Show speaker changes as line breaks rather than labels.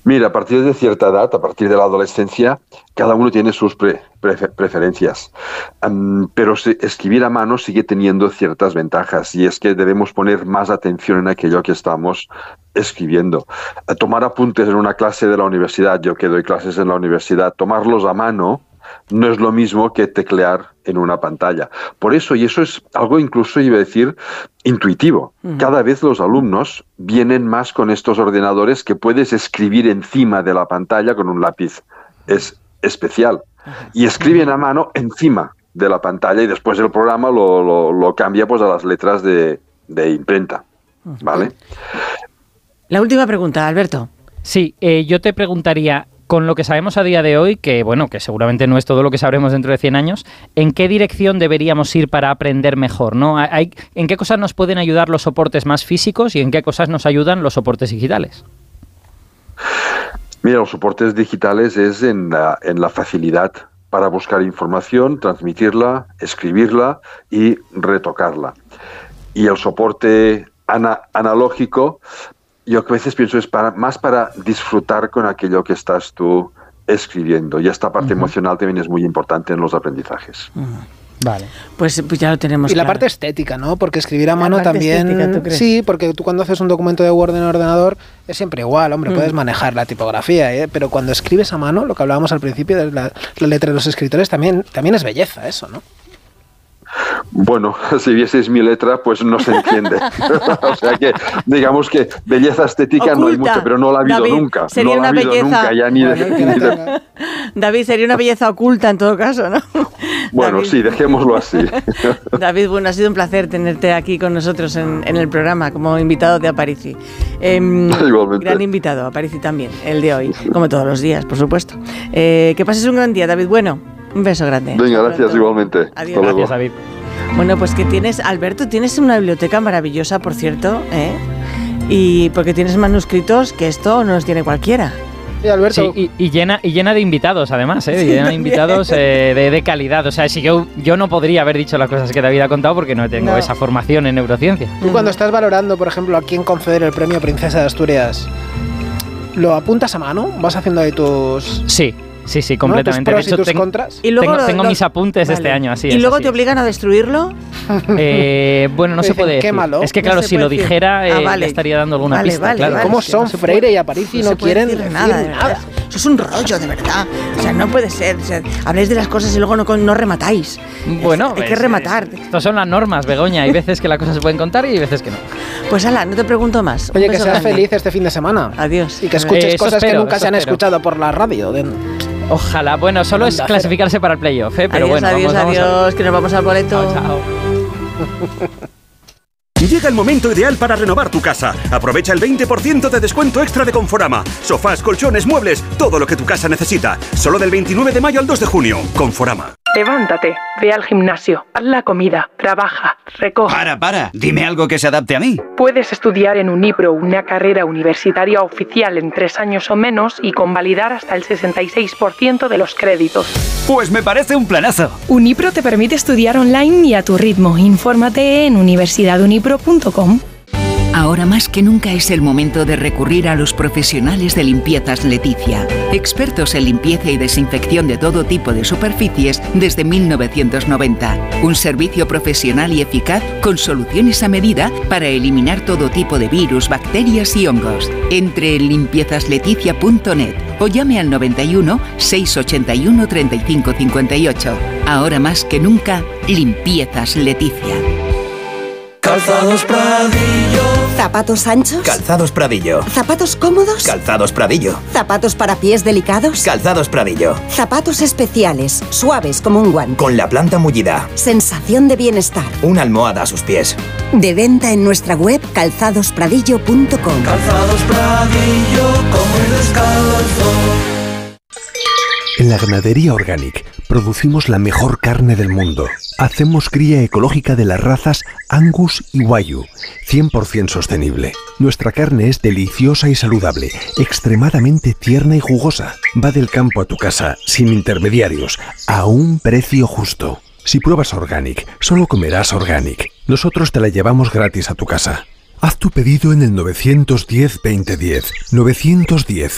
Mira, a partir de cierta edad, a partir de la adolescencia, cada uno tiene sus preferencias. Pero escribir a mano sigue teniendo ciertas ventajas, y es que debemos poner más atención en aquello que estamos escribiendo. Tomar apuntes en una clase de la universidad, yo que doy clases en la universidad, tomarlos a mano no es lo mismo que teclear en una pantalla. Por eso, y eso es algo incluso, iba a decir, intuitivo. Cada vez los alumnos vienen más con estos ordenadores que puedes escribir encima de la pantalla con un lápiz especial. Y escriben a mano encima de la pantalla, y después el programa lo cambia pues a las letras de imprenta. ¿Vale?
La última pregunta, Alberto.
Sí, yo te preguntaría, con lo que sabemos a día de hoy, que bueno, que seguramente no es todo lo que sabremos dentro de 100 años, ¿en qué dirección deberíamos ir para aprender mejor, ¿no? ¿En qué cosas nos pueden ayudar los soportes más físicos y en qué cosas nos ayudan los soportes digitales?
Mira, los soportes digitales es en la facilidad para buscar información, transmitirla, escribirla y retocarla. Y el soporte analógico, yo a veces pienso, es más para disfrutar con aquello que estás tú escribiendo. Y esta parte emocional también es muy importante en los aprendizajes.
Vale. Pues ya lo tenemos.
Y la parte estética, ¿no? Porque escribir a mano también... Estética, ¿tú crees? Sí, porque tú cuando haces un documento de Word en el ordenador es siempre igual, hombre, puedes manejar la tipografía, pero cuando escribes a mano, lo que hablábamos al principio de la letra de los escritores, también es belleza eso, ¿no?
Bueno, si vieseis mi letra, pues no se entiende. O sea que, digamos que belleza estética oculta. No hay mucho, pero no la ha habido
David,
nunca.
Sería
no la ha habido
belleza...
nunca, ya ni de...
David, sería una belleza oculta en todo caso, ¿no?
Bueno, David. Sí, dejémoslo así.
David, bueno, ha sido un placer tenerte aquí con nosotros en el programa como invitado de Aparici.
Igualmente.
Gran invitado, Aparici también, el de hoy, como todos los días, por supuesto. Que pases un gran día, David. Bueno, un beso grande.
Venga, gracias igualmente.
Adiós.
Gracias, David.
Bueno, pues que tienes, Alberto, tienes una biblioteca maravillosa, por cierto, ¿eh? Y porque tienes manuscritos que esto no los tiene cualquiera.
Sí, Alberto.
Sí, y llena de invitados, además, ¿eh? Sí, llena de invitados de calidad. O sea, si yo no podría haber dicho las cosas que David ha contado porque no tengo esa formación en neurociencia.
Tú cuando estás valorando, por ejemplo, a quién conceder el premio Princesa de Asturias, ¿lo apuntas a mano? ¿Vas haciendo ahí tus...?
Sí, completamente.
¿No?
De hecho, tengo mis apuntes este año, así.
¿Y luego te obligan a destruirlo?
Bueno, no se puede decir.
Quémalo.
Es que claro, si lo dijera, le estaría dando alguna pista. Claro.
¿Cómo son Freire y Aparici? No quieren decir nada.
Eso es un rollo, de verdad. O sea, no puede ser. O sea, habláis de las cosas y luego no rematáis.
Bueno,
hay que rematar.
Estas son las normas, Begoña. Hay veces que las cosas se pueden contar y hay veces que no.
Pues ala, no te pregunto más.
Oye, que seas feliz este fin de semana.
Adiós.
Y que escuches cosas que nunca se han escuchado por la radio.
Ojalá. Bueno, solo es clasificarse para el playoff, ¿eh? Pero
adiós,
bueno,
adiós, que nos vamos al boleto.
Chao.
Llega el momento ideal para renovar tu casa. Aprovecha el 20% de descuento extra de Conforama. Sofás, colchones, muebles, todo lo que tu casa necesita. Solo del 29 de mayo al 2 de junio. Conforama.
Levántate, ve al gimnasio, haz la comida, trabaja, recoge.
Para, dime algo que se adapte a mí.
Puedes estudiar en Unipro una carrera universitaria oficial en 3 años o menos y convalidar hasta el 66% de los créditos.
Pues me parece un planazo.
Unipro te permite estudiar online y a tu ritmo. Infórmate en universidadunipro.com.
Ahora más que nunca es el momento de recurrir a los profesionales de Limpiezas Leticia. Expertos en limpieza y desinfección de todo tipo de superficies desde 1990. Un servicio profesional y eficaz con soluciones a medida para eliminar todo tipo de virus, bacterias y hongos. Entre en limpiezasLeticia.net o llame al 91 681 35 58. Ahora más que nunca, Limpiezas Leticia.
Calzados Pradillo.
¿Zapatos anchos?
Calzados Pradillo.
¿Zapatos cómodos?
Calzados Pradillo.
¿Zapatos para pies delicados?
Calzados Pradillo.
Zapatos especiales, suaves como un guante.
Con la planta mullida.
Sensación de bienestar.
Una almohada a sus pies.
De venta en nuestra web calzadospradillo.com.
Calzados Pradillo, come descalzo.
En la Ganadería Organic producimos la mejor carne del mundo. Hacemos cría ecológica de las razas Angus y Wagyu, 100% sostenible. Nuestra carne es deliciosa y saludable, extremadamente tierna y jugosa. Va del campo a tu casa, sin intermediarios, a un precio justo. Si pruebas Organic, solo comerás Organic. Nosotros te la llevamos gratis a tu casa. Haz tu pedido en el 910-2010. 910